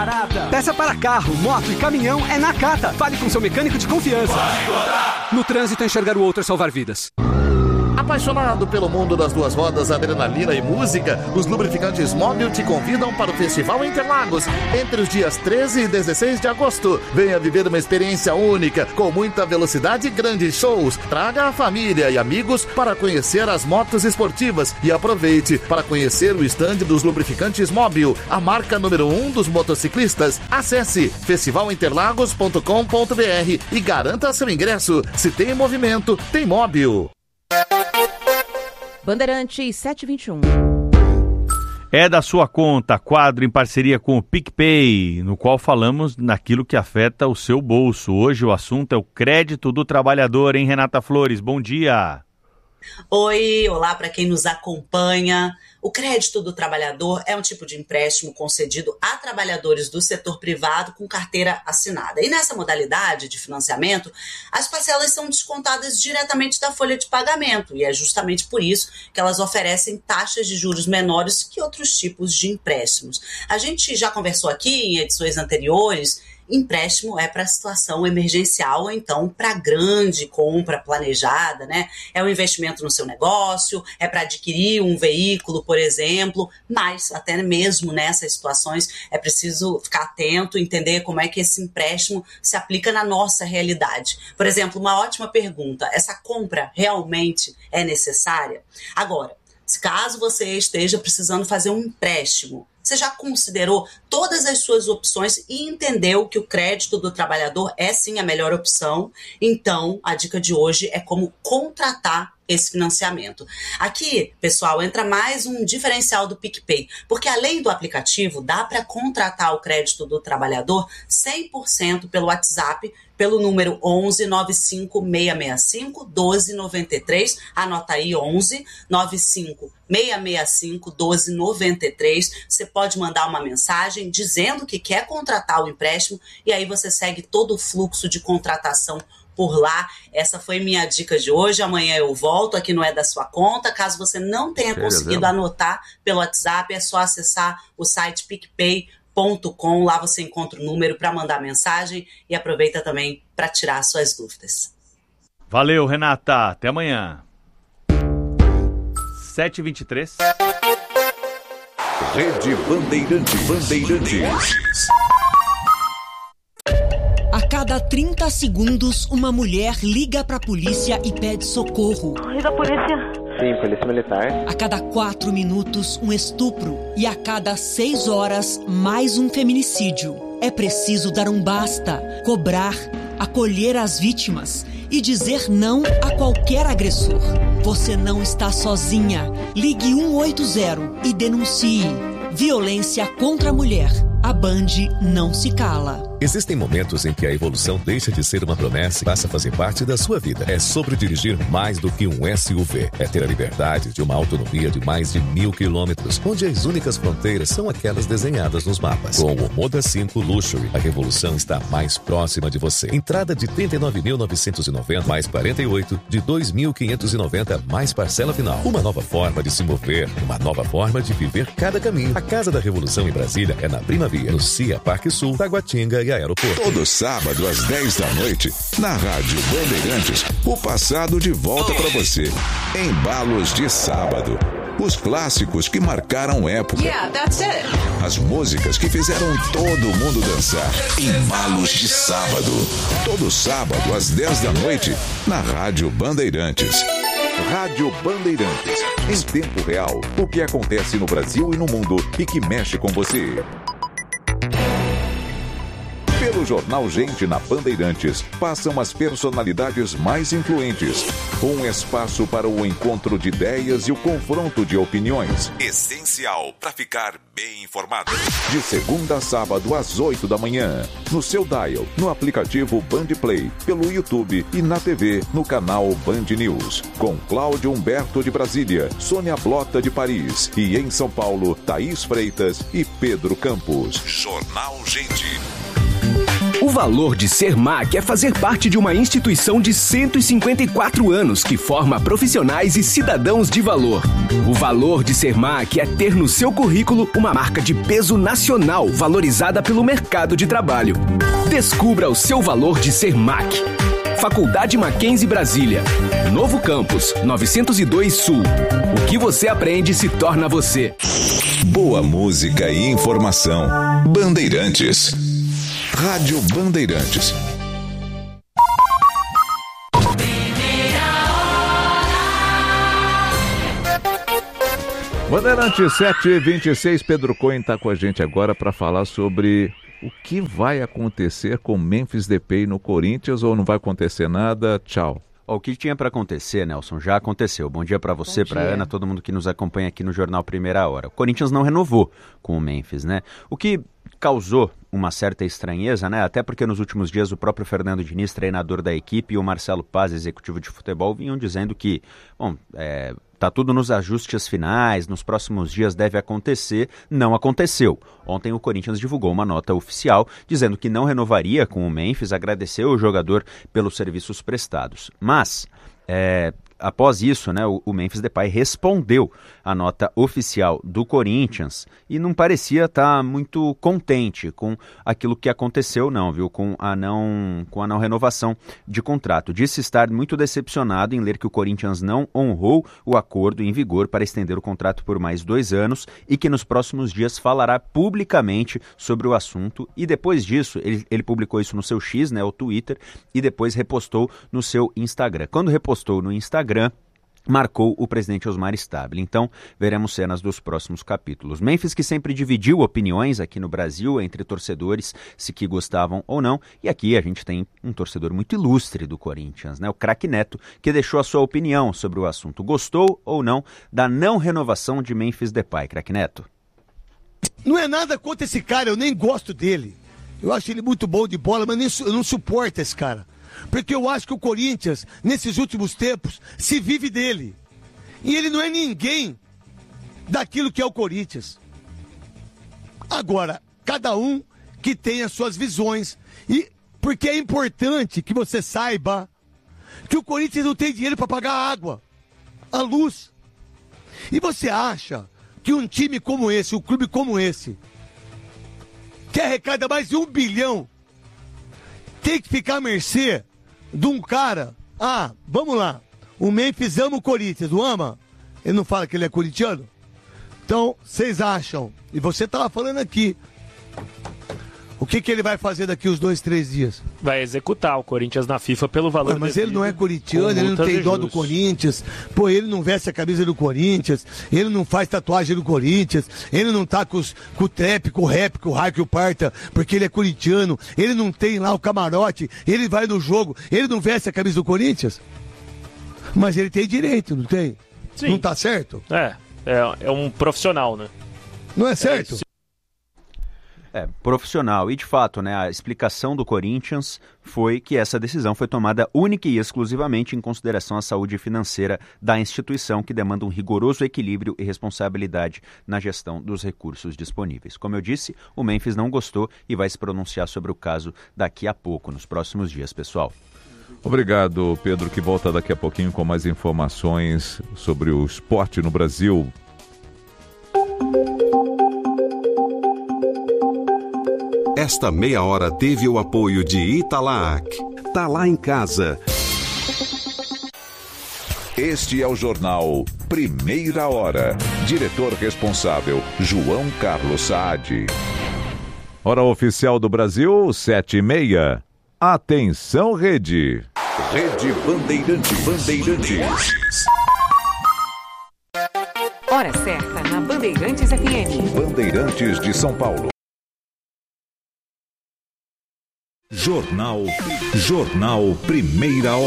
barata. Peça para carro, moto e caminhão é Nakata. Fale com seu mecânico de confiança. No trânsito, enxergar o outro é salvar vidas. Apaixonado pelo mundo das duas rodas, adrenalina e música, os lubrificantes Móbil te convidam para o Festival Interlagos entre os dias 13 e 16 de agosto. Venha viver uma experiência única, com muita velocidade e grandes shows. Traga a família e amigos para conhecer as motos esportivas e aproveite para conhecer o estande dos lubrificantes Móbil, a marca número 1 dos motociclistas. Acesse festivalinterlagos.com.br e garanta seu ingresso. Se tem movimento, tem Móbil. Bandeirantes 721. É da sua conta, quadro em parceria com o PicPay, no qual falamos naquilo que afeta o seu bolso. Hoje o assunto é o crédito do trabalhador, hein, Renata Flores? Bom dia. Oi, olá para quem nos acompanha. O crédito do trabalhador é um tipo de empréstimo concedido a trabalhadores do setor privado com carteira assinada. E nessa modalidade de financiamento, as parcelas são descontadas diretamente da folha de pagamento. E é justamente por isso que elas oferecem taxas de juros menores que outros tipos de empréstimos. A gente já conversou aqui em edições anteriores. Empréstimo é para situação emergencial ou então para grande compra planejada, né? É um investimento no seu negócio, é para adquirir um veículo, por exemplo, mas até mesmo nessas situações é preciso ficar atento, entender como é que esse empréstimo se aplica na nossa realidade. Por exemplo, uma ótima pergunta, essa compra realmente é necessária? Agora, caso você esteja precisando fazer um empréstimo, você já considerou todas as suas opções e entendeu que o crédito do trabalhador é sim a melhor opção? Então, a dica de hoje é como contratar esse financiamento. Aqui, pessoal, entra mais um diferencial do PicPay, porque além do aplicativo, dá para contratar o crédito do trabalhador 100% pelo WhatsApp, pelo número 11 95 665 1293, anota aí 11 95 665 1293. Você pode mandar uma mensagem dizendo que quer contratar o empréstimo e aí você segue todo o fluxo de contratação por lá. Essa foi minha dica de hoje. Amanhã eu volto, aqui não é da sua conta. Caso você não tenha conseguido anotar pelo WhatsApp, é só acessar o site picpay.com. Lá você encontra o número para mandar mensagem e aproveita também para tirar suas dúvidas. Valeu, Renata. Até amanhã. 7h23. Rede Bandeirantes. A cada 30 segundos, uma mulher liga para a polícia e pede socorro. Liga a polícia. Sim, polícia militar. A cada 4 minutos, um estupro. E a cada 6 horas, mais um feminicídio. É preciso dar um basta, cobrar, acolher as vítimas e dizer não a qualquer agressor. Você não está sozinha. Ligue 180 e denuncie. Violência contra a mulher. A Band não se cala. Existem momentos em que a evolução deixa de ser uma promessa e passa a fazer parte da sua vida. É sobre dirigir mais do que um SUV. É ter a liberdade de uma autonomia de mais de 1.000 quilômetros, onde as únicas fronteiras são aquelas desenhadas nos mapas. Com o Moda 5 Luxury, a revolução está mais próxima de você. Entrada de 39.990 mais 48 de 2.590 mais parcela final. Uma nova forma de se mover, uma nova forma de viver cada caminho. A Casa da Revolução em Brasília é na Primavera, no CIA Parque Sul, Taguatinga e Aeroporto. Todo sábado às 10 da noite, na Rádio Bandeirantes, o passado de volta para você. Embalos de sábado. Os clássicos que marcaram época. Yeah, that's it. As músicas que fizeram todo mundo dançar. Embalos de sábado. Todo sábado às 10 da noite, na Rádio Bandeirantes. Rádio Bandeirantes. Em tempo real, o que acontece no Brasil e no mundo e que mexe com você. Pelo Jornal Gente na Bandeirantes, passam as personalidades mais influentes. Um espaço para o encontro de ideias e o confronto de opiniões. Essencial para ficar bem informado. De segunda a sábado às 8 da manhã. No seu dial, no aplicativo Band Play, pelo YouTube e na TV, no canal Band News. Com Cláudio Humberto de Brasília, Sônia Blota de Paris e em São Paulo, Thaís Freitas e Pedro Campos. Jornal Gente. O valor de ser MAC é fazer parte de uma instituição de 154 anos que forma profissionais e cidadãos de valor. O valor de ser MAC é ter no seu currículo uma marca de peso nacional valorizada pelo mercado de trabalho. Descubra o seu valor de ser MAC. Faculdade Mackenzie Brasília. Novo Campus, 902 Sul. O que você aprende se torna você. Boa música e informação. Bandeirantes. Rádio Bandeirantes. Bandeirantes 7h26, Pedro Cohen está com a gente agora para falar sobre o que vai acontecer com Memphis Depay no Corinthians, ou não vai acontecer nada? Tchau. O que tinha para acontecer, Nelson, já aconteceu. Bom dia para você, para Ana, todo mundo que nos acompanha aqui no Jornal Primeira Hora. O Corinthians não renovou com o Memphis, né? O que causou uma certa estranheza, né? Até porque nos últimos dias o próprio Fernando Diniz, treinador da equipe, e o Marcelo Paz, executivo de futebol, vinham dizendo que, tá tudo nos ajustes finais, nos próximos dias deve acontecer. Não aconteceu. Ontem o Corinthians divulgou uma nota oficial dizendo que não renovaria com o Memphis, agradeceu o jogador pelos serviços prestados. Mas, após isso, né, o Memphis Depay respondeu à nota oficial do Corinthians e não parecia estar muito contente com aquilo que aconteceu, não, viu? Com a não renovação de contrato. Disse estar muito decepcionado em ler que o Corinthians não honrou o acordo em vigor para estender o contrato por mais 2 anos e que nos próximos dias falará publicamente sobre o assunto. E depois disso, ele publicou isso no seu X, né, o Twitter, e depois repostou no seu Instagram. Quando repostou no Instagram, marcou o presidente Osmar Stabile. Então, veremos cenas dos próximos capítulos. Memphis, que sempre dividiu opiniões aqui no Brasil entre torcedores, se que gostavam ou não. E aqui a gente tem um torcedor muito ilustre do Corinthians, né? O craque Neto, que deixou a sua opinião sobre o assunto. Gostou ou não da não renovação de Memphis Depay, craque Neto? Não é nada contra esse cara, eu nem gosto dele. Eu acho ele muito bom de bola, mas eu não suporto esse cara. Porque eu acho que o Corinthians, nesses últimos tempos, se vive dele. E ele não é ninguém daquilo que é o Corinthians. Agora, cada um que tem as suas visões. E porque é importante que você saiba que o Corinthians não tem dinheiro para pagar a água, a luz. E você acha que um time como esse, um clube como esse, que arrecada mais de 1 bilhão, tem que ficar à mercê de um cara? Vamos lá, o Memphis ama o Corinthians, não ama? Ele não fala que ele é corintiano? Então, vocês acham, e você estava falando aqui, o que ele vai fazer daqui uns 2, 3 dias? Vai executar o Corinthians na FIFA pelo valor mas ele não é corintiano, ele não tem dó do Corinthians. Pô, ele não veste a camisa do Corinthians, ele não faz tatuagem do Corinthians, ele não tá com o trap, com o rap, com o raio, com o parta, porque ele é corintiano, ele não tem lá o camarote, ele vai no jogo, ele não veste a camisa do Corinthians. Mas ele tem direito, não tem? Sim. Não tá certo? É um profissional, né? Não é certo? Profissional. E de fato, né, a explicação do Corinthians foi que essa decisão foi tomada única e exclusivamente em consideração à saúde financeira da instituição, que demanda um rigoroso equilíbrio e responsabilidade na gestão dos recursos disponíveis. Como eu disse, o Memphis não gostou e vai se pronunciar sobre o caso daqui a pouco, nos próximos dias, pessoal. Obrigado, Pedro, que volta daqui a pouquinho com mais informações sobre o esporte no Brasil. Esta meia hora teve o apoio de Italac. Tá lá em casa. Este é o jornal Primeira Hora. Diretor responsável, João Carlos Saad. Hora oficial do Brasil, 7h30. Atenção, Rede. Rede Bandeirantes. Hora certa na Bandeirantes FM. Bandeirantes de São Paulo. Jornal Primeira Hora.